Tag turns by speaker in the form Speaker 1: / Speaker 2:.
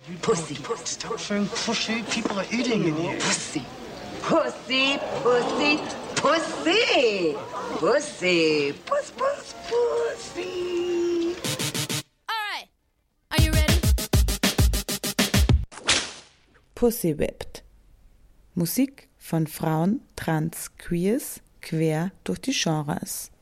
Speaker 1: Pussy.
Speaker 2: Stop phone pussy. People are eating in here.
Speaker 1: Pussy. Pussy, pussy, pussy. Pussy. Puss, puss, pussy.
Speaker 3: All right. Are you ready?
Speaker 4: Pussy Whipped. Musik von Frauen, Trans, Queers, quer durch die Genres.